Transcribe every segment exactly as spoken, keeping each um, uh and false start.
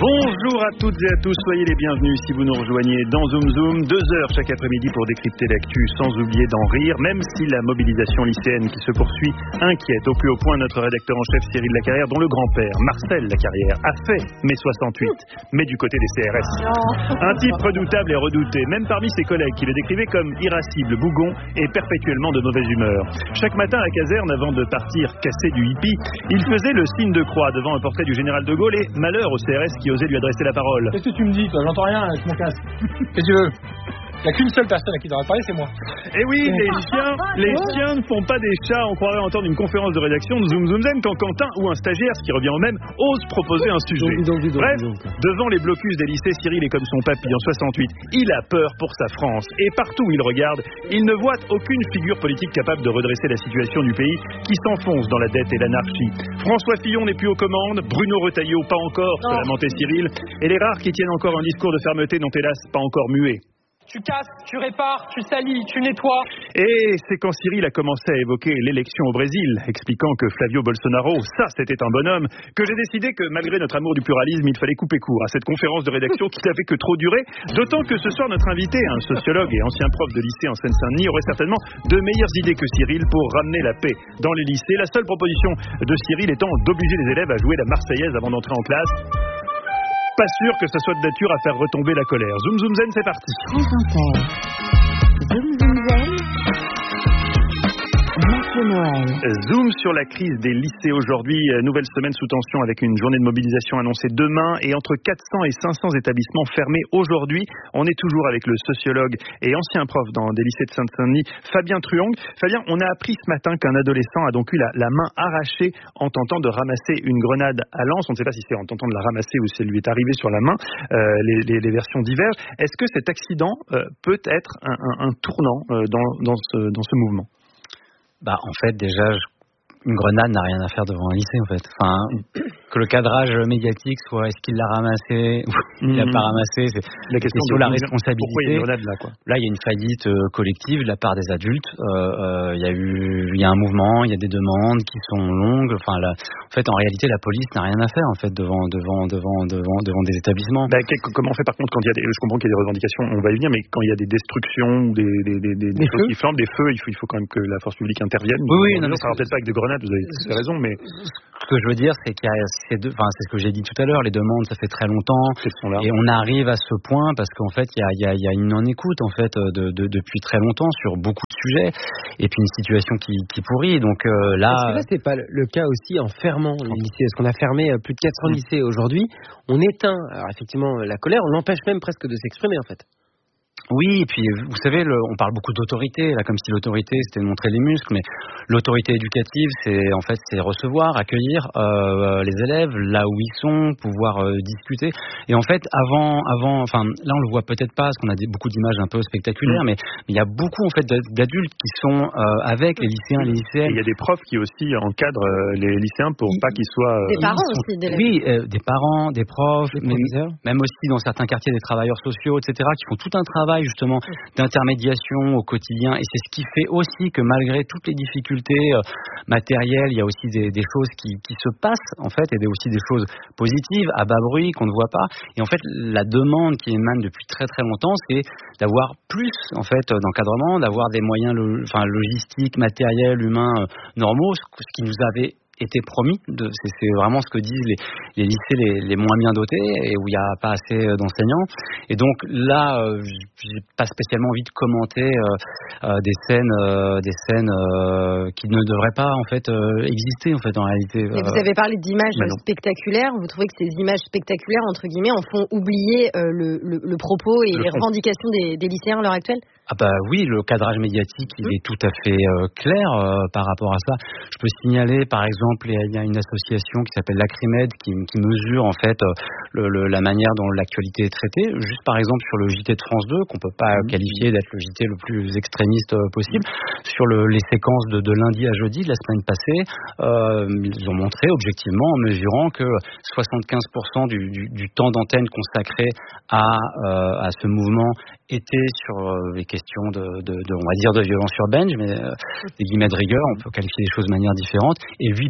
Bonjour à toutes et à tous, soyez les bienvenus si vous nous rejoignez dans Zoom Zoom. Deux heures chaque après-midi pour décrypter l'actu sans oublier d'en rire, même si la mobilisation lycéenne qui se poursuit inquiète au plus haut point notre rédacteur en chef Cyril Lacarrière, dont le grand-père, Marcel Lacarrière, a fait mai soixante-huit, mais du côté des C R S. Un type redoutable et redouté, même parmi ses collègues qui le décrivaient comme irascible, bougon et perpétuellement de mauvaise humeur. Chaque matin à la caserne, avant de partir casser du hippie, il faisait le signe de croix devant un portrait du général de Gaulle et malheur au C R S qui osait lui adresser la parole. Qu'est-ce que tu me dis, toi? J'entends rien avec mon casque. Qu'est-ce que tu veux? Il n'y a qu'une seule personne à qui devrait parler, c'est moi. Et oui, les chiens, les chiens ne font pas des chats. On croirait entendre une conférence de rédaction de Zoom Zoom Zen quand Quentin ou un stagiaire, ce qui revient au même, ose proposer un sujet. Donc, donc, donc, Bref, donc, donc. devant les blocus des lycées, Cyril est comme son papy en soixante-huit. Il a peur pour sa France. Et partout où il regarde, il ne voit aucune figure politique capable de redresser la situation du pays qui s'enfonce dans la dette et l'anarchie. François Fillon n'est plus aux commandes, Bruno Retailleau pas encore, se lamentait Cyril, et les rares qui tiennent encore un discours de fermeté n'ont hélas pas encore mué. Tu casses, tu répares, tu salis, tu nettoies. Et c'est quand Cyril a commencé à évoquer l'élection au Brésil, expliquant que Flavio Bolsonaro, ça c'était un bonhomme, que j'ai décidé que malgré notre amour du pluralisme, il fallait couper court à cette conférence de rédaction qui n'avait que trop duré, d'autant que ce soir notre invité, un sociologue et ancien prof de lycée en Seine-Saint-Denis, aurait certainement de meilleures idées que Cyril pour ramener la paix dans les lycées. La seule proposition de Cyril étant d'obliger les élèves à jouer la Marseillaise avant d'entrer en classe. Pas sûr que ça soit de nature à faire retomber la colère. Zoom Zoom Zen, c'est parti. Zoom Zoom Zen. Mathieu Noël. Zoom sur la crise des lycées aujourd'hui. Nouvelle semaine sous tension avec une journée de mobilisation annoncée demain et entre quatre cents et cinq cents établissements fermés aujourd'hui. On est toujours avec le sociologue et ancien prof dans des lycées de Seine-Saint-Denis, Fabien Truong. Fabien, on a appris ce matin qu'un adolescent a donc eu la, la main arrachée en tentant de ramasser une grenade à lance. On ne sait pas si c'est en tentant de la ramasser ou si elle lui est arrivée sur la main. Euh, les, les, les versions divergent. Est-ce que cet accident euh, peut être un, un, un tournant euh, dans, dans, ce, dans ce mouvement? Bah, en fait, déjà, je... une grenade n'a rien à faire devant un lycée, en fait. Enfin, que le cadrage médiatique soit est-ce qu'il l'a ramassé ou il l'a mmh. pas ramassé, c'est la question sur de la responsabilité. Pourquoi il y a une grenade là, quoi? Là, il y a une faillite euh, collective de la part des adultes. Euh, euh, il y a eu, il y a un mouvement, il y a des demandes qui sont longues. Enfin, là, en fait, en réalité, la police n'a rien à faire, en fait, devant, devant, devant, devant, devant des établissements. Bah, comment on fait par contre quand il y a des, je comprends qu'il y a des revendications, on va y venir, mais quand il y a des destructions ou des, des, des, des, des choses qui flambent, des feux, il faut, il faut quand même que la force publique intervienne. Oui, oui, non, non, ça ne peut-être pas avec des grenades, vous avez tout raison, mais ce que je veux dire, c'est qu'il y a ces deux, enfin, c'est ce que j'ai dit tout à l'heure, les demandes, ça fait très longtemps, et on arrive à ce point parce qu'en fait, il y a, il y a, il y a une non-écoute en fait de, de, depuis très longtemps sur beaucoup de sujets, et puis une situation qui, qui pourrit. Donc euh, là, est-ce que là, c'est pas le cas aussi en fermant les lycées? Est-ce qu'on a fermé plus de quatre cents lycées aujourd'hui? On éteint, alors effectivement, la colère, on l'empêche même presque de s'exprimer en fait. Oui, et puis vous savez, le, on parle beaucoup d'autorité, là, comme si l'autorité c'était de montrer les muscles, mais l'autorité éducative, c'est en fait c'est recevoir, accueillir euh, les élèves là où ils sont, pouvoir euh, discuter. Et en fait, avant, avant, enfin là on le voit peut-être pas, parce qu'on a des, beaucoup d'images un peu spectaculaires, mais il y a beaucoup en fait d'adultes qui sont euh, avec les lycéens, les lycéennes. Il y a des profs qui aussi encadrent les lycéens pour pas qu'ils soient euh, des parents sont, aussi, d'élèves. Oui, euh, des parents, des profs, des même, même aussi dans certains quartiers des travailleurs sociaux, et cetera, qui font tout un travail justement d'intermédiation au quotidien, et c'est ce qui fait aussi que malgré toutes les difficultés euh, matérielles, il y a aussi des, des choses qui, qui se passent en fait, et des, aussi des choses positives à bas bruit qu'on ne voit pas. Et en fait, la demande qui émane depuis très très longtemps, c'est d'avoir plus en fait d'encadrement, d'avoir des moyens lo- enfin, logistiques, matériels, humains euh, normaux, ce, ce qui nous avait été promis, de, c'est, c'est vraiment ce que disent les, les lycées les, les moins bien dotés et où il n'y a pas assez d'enseignants. Et donc là, euh, j'ai pas spécialement envie de commenter euh, euh, des scènes, euh, des scènes euh, qui ne devraient pas en fait euh, exister en fait en réalité. Mais vous avez parlé d'images bah spectaculaires. Vous trouvez que ces images spectaculaires entre guillemets en font oublier euh, le, le, le propos et le les fond. revendications des, des lycéens à l'heure actuelle? Ah bah oui, le cadrage médiatique, il mmh. est tout à fait euh, clair euh, par rapport à ça. Je peux signaler, par exemple, il y a une association qui s'appelle l'Acrimed qui, qui mesure en fait euh, le, le, la manière dont l'actualité est traitée. Juste par exemple sur le J T de France deux, qu'on peut pas mmh. qualifier d'être le J T le plus extrémiste euh, possible, mmh. sur le, les séquences de, de lundi à jeudi de la semaine passée, euh, ils ont montré objectivement en mesurant que soixante-quinze pour cent du, du, du temps d'antenne consacré à, euh, à ce mouvement était sur euh, les questions de, de, de, on va dire, de violence urbaine, mais euh, des guillemets de rigueur, on peut qualifier les choses de manière différente, et huit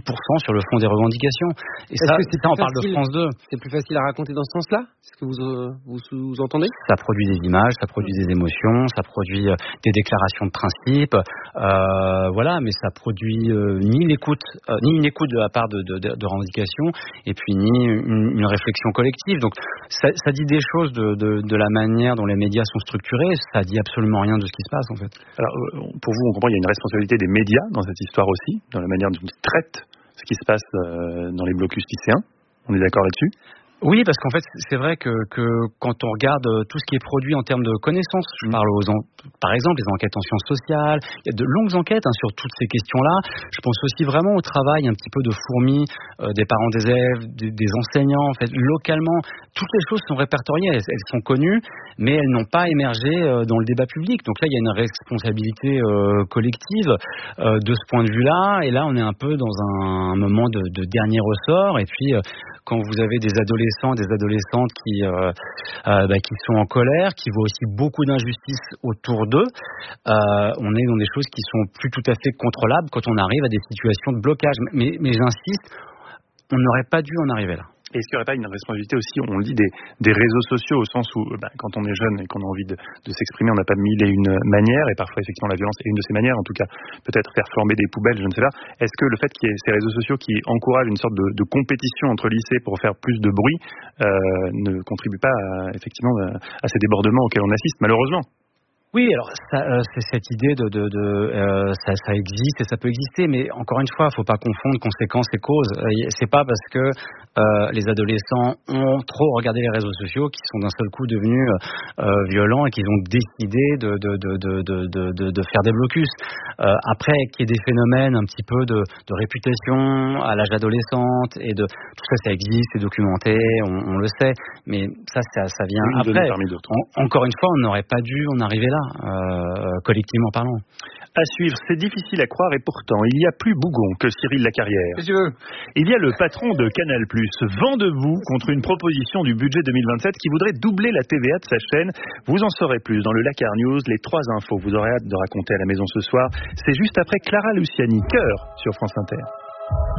pour cent sur le fond des revendications. Et Est-ce ça, que c'est ça on plus parle de facile- France deux. C'est plus facile à raconter dans ce sens-là? C'est ce que vous, euh, vous, vous entendez? Ça produit des images, ça produit des émotions, ça produit euh, des déclarations de principe, euh, voilà, mais ça produit euh, ni l'écoute, euh, ni une écoute de la part de, de, de, de revendications, et puis ni une, une réflexion collective. Donc ça, ça dit des choses de, de, de la manière dont les médias sont structurés, ça dit absolument rien de ce qui se passe en fait. Alors, pour vous, on comprend, il y a une responsabilité des médias dans cette histoire aussi, dans la manière dont ils traitent ce qui se passe euh, dans les blocus lycéens. On est d'accord là-dessus? Oui, parce qu'en fait, c'est vrai que, que quand on regarde tout ce qui est produit en termes de connaissances, je Mmh. parle aux en, par exemple les enquêtes en sciences sociales, il y a de longues enquêtes hein, sur toutes ces questions-là. Je pense aussi vraiment au travail un petit peu de fourmi euh, des parents d'élèves, des, des enseignants. En fait, localement, toutes les choses sont répertoriées, elles, elles sont connues, mais elles n'ont pas émergé euh, dans le débat public. Donc là, il y a une responsabilité euh, collective euh, de ce point de vue-là. Et là, on est un peu dans un, un moment de, de dernier ressort. Et puis, euh, quand vous avez des adolescents, des adolescentes qui, euh, euh, bah, qui sont en colère, qui voient aussi beaucoup d'injustices autour d'eux, euh, on est dans des choses qui sont plus tout à fait contrôlables quand on arrive à des situations de blocage. Mais, mais j'insiste, on n'aurait pas dû en arriver là. Est-ce qu'il n'y aurait pas une responsabilité aussi, on le dit, des, des réseaux sociaux, au sens où ben, quand on est jeune et qu'on a envie de, de s'exprimer, on n'a pas mille et une manières, et parfois effectivement la violence est une de ces manières, en tout cas peut-être faire flamber des poubelles, je ne sais pas. Est-ce que le fait qu'il y ait ces réseaux sociaux qui encouragent une sorte de, de compétition entre lycées pour faire plus de bruit euh, ne contribue pas à, effectivement à ces débordements auxquels on assiste malheureusement? Oui, alors ça, euh, c'est cette idée de, de, de euh, ça, ça existe et ça peut exister, mais encore une fois, il ne faut pas confondre conséquences et causes. Euh, c'est pas parce que euh, les adolescents ont trop regardé les réseaux sociaux qu'ils sont d'un seul coup devenus euh, violents et qu'ils ont décidé de, de, de, de, de, de, de faire des blocus. Euh, après, qu'il y ait des phénomènes un petit peu de, de réputation à l'âge adolescente et de tout ça, ça existe, c'est documenté, on, on le sait, mais ça, ça, ça vient Une après. parmi d'autres. En, encore une fois, on n'aurait pas dû en arriver là. Euh, collectivement parlant. À suivre, c'est difficile à croire et pourtant, il y a plus bougon que Cyril Lacarrière. Qu'est-ce que tu veux? Il y a le patron de Canal+, vent debout contre une proposition du budget deux mille vingt-sept qui voudrait doubler la T V A de sa chaîne. Vous en saurez plus dans le Lacar News, les trois infos que vous aurez hâte de raconter à la maison ce soir. C'est juste après Clara Luciani, Cœur sur France Inter.